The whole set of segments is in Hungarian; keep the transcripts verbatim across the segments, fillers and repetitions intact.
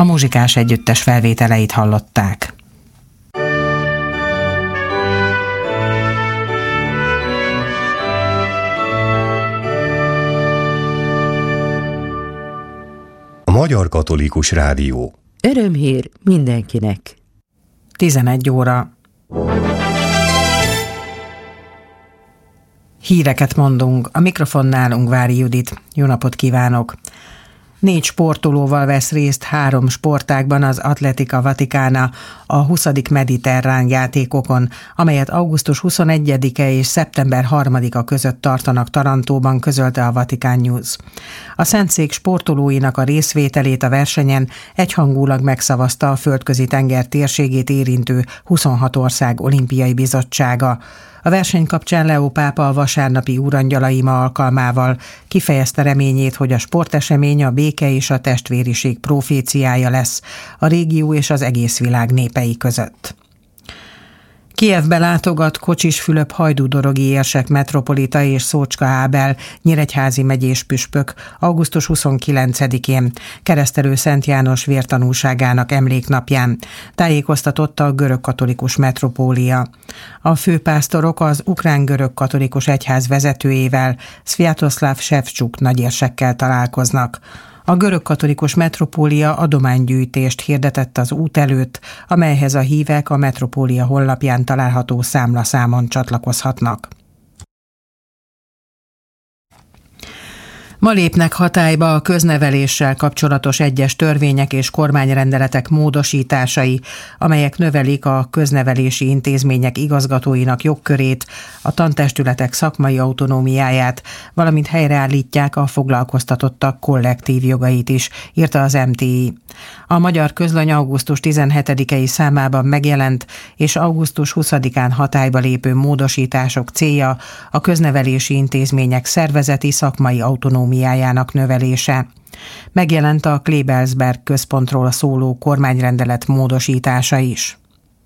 A Muzsikás Együttes felvételeit hallották. A Magyar Katolikus Rádió. Örömhír mindenkinek. tizenegy óra. Híreket mondunk. A mikrofonnál Ungvári Judit. Jó napot kívánok! Négy sportolóval vesz részt három sportágban az Atletica Vaticana a huszadik mediterrán játékokon, amelyet augusztus huszonegyedike és szeptember harmadika között tartanak Tarantóban, közölte a Vatican News. A Szentszék sportolóinak a részvételét a versenyen egyhangulag megszavazta a Földközi tenger térségét érintő huszonhat ország olimpiai bizottsága. A verseny kapcsán Leó pápa a vasárnapi úrangyalaima alkalmával kifejezte reményét, hogy a sportesemény a béke és a testvériség proféciája lesz a régió és az egész világ népei között. Kijevbe látogat Kocsis Fülöp hajdúdorogi érsek metropolita és Szócska Ábel nyíregyházi megyés püspök augusztus huszonkilencedikén, Keresztelő Szent János vértanúságának emléknapján, tájékoztatott a görögkatolikus metropólia. A főpásztorok az ukrán-görög katolikus egyház vezetőjével, Sviatoszláv Sevcsuk nagyérsekkel találkoznak. A görögkatolikus metropólia adománygyűjtést hirdetett az út előtt, amelyhez a hívek a metropólia honlapján található számlaszámon csatlakozhatnak. Ma lépnek hatályba a közneveléssel kapcsolatos egyes törvények és kormányrendeletek módosításai, amelyek növelik a köznevelési intézmények igazgatóinak jogkörét, a tantestületek szakmai autonómiáját, valamint helyreállítják a foglalkoztatottak kollektív jogait is, írta az em té i. A Magyar Közlöny augusztus tizenhetedikei számában megjelent, és augusztus huszadikán hatályba lépő módosítások célja a köznevelési intézmények szervezeti szakmai autonómiájának növelése. Megjelent a Klebelsberg központról szóló kormányrendelet módosítása is.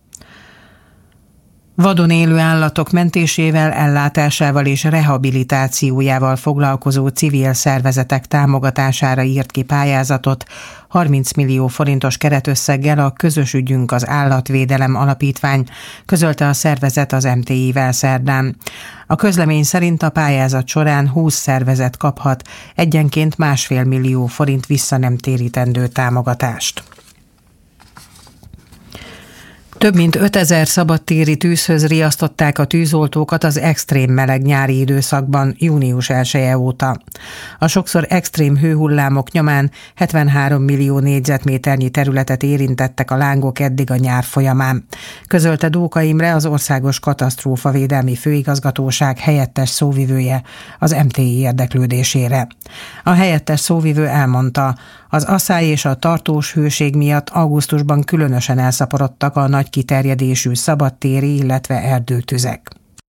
Vadon élő állatok mentésével, ellátásával és rehabilitációjával foglalkozó civil szervezetek támogatására írt ki pályázatot harminc millió forintos keretösszeggel a Közös ügyünk az Állatvédelem Alapítvány, közölte a szervezet az em té i-vel szerdán. A közlemény szerint a pályázat során húsz szervezet kaphat egyenként másfél millió forint visszanemtérítendő támogatást. Több mint ötezer szabadtéri tűzhöz riasztották a tűzoltókat az extrém meleg nyári időszakban június elseje óta. A sokszor extrém hőhullámok nyomán hetvenhárom millió négyzetméternyi területet érintettek a lángok eddig a nyár folyamán, közölte Dóka Imre, az Országos Katasztrófavédelmi Főigazgatóság helyettes szóvivője az em té i érdeklődésére. A helyettes szóvivő elmondta, az aszály és a tartós hőség miatt augusztusban különösen elszaporodtak a nagy kiterjedésű szabadtéri, illetve erdőtüzek.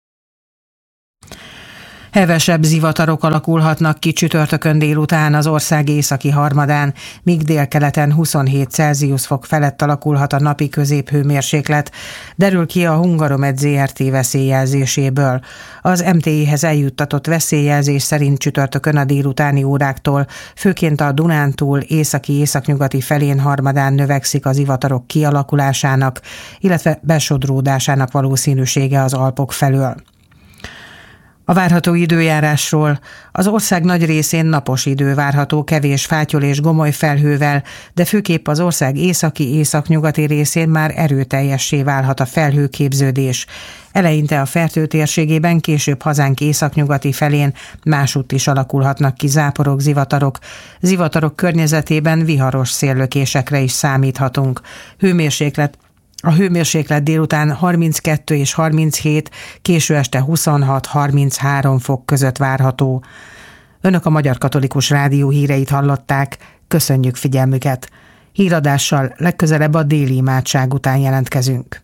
Hevesebb zivatarok alakulhatnak ki csütörtökön délután az ország északi harmadán, míg délkeleten huszonhét Celsius fok felett alakulhat a napi középhőmérséklet, derül ki a Hungaromed zé er té veszélyjelzéséből. Az em té i-hez eljuttatott veszélyjelzés szerint csütörtökön a délutáni óráktól, főként a Dunántúl északi-északnyugati felén harmadán növekszik az zivatarok kialakulásának, illetve besodródásának valószínűsége az Alpok felől. A várható időjárásról: az ország nagy részén napos idő várható, kevés fátyol és gomoly felhővel, de főképp az ország északi-északnyugati részén már erőteljessé válhat a felhőképződés. Eleinte a Fertő térségében, később hazánk északnyugati felén másútt is alakulhatnak ki záporok, zivatarok. Zivatarok környezetében viharos széllökésekre is számíthatunk. Hőmérséklet A hőmérséklet délután harminckettő és harminchét, késő este huszonhat-harminchárom fok között várható. Önök a Magyar Katolikus Rádió híreit hallották, köszönjük figyelmüket. Híradással legközelebb a déli imádság után jelentkezünk.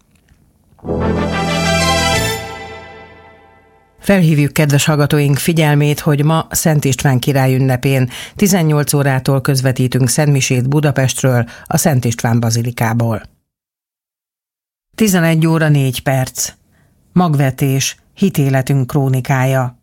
Felhívjuk kedves hallgatóink figyelmét, hogy ma Szent István király ünnepén tizennyolc órától közvetítünk szentmisét Budapestről, a Szent István bazilikából. tizenegy óra négy perc. Magvetés, hitéletünk krónikája.